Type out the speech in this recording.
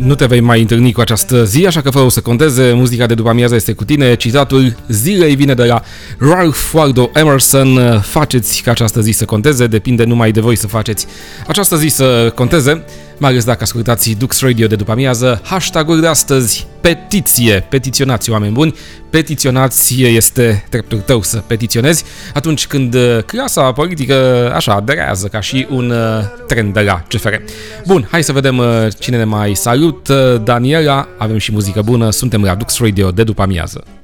Nu te vei mai întâlni cu această zi, așa că fără să conteze, muzica de după amiază este cu tine. Citatul zilei vine de la Ralph Waldo Emerson. Faceți ca această zi să conteze, depinde numai de voi să faceți această zi să conteze, mai ales dacă ascultați Dux Radio de după amiază. Hashtag-ul de astăzi, petiție. Petiționați, oameni buni. Petiționați, este dreptul tău să petiționezi atunci când clasa politică așa aderează ca și un trend de la CFR. Bun, hai să vedem cine ne mai salut. Daniela, avem și muzică bună, suntem la Dux Radio de după amiază.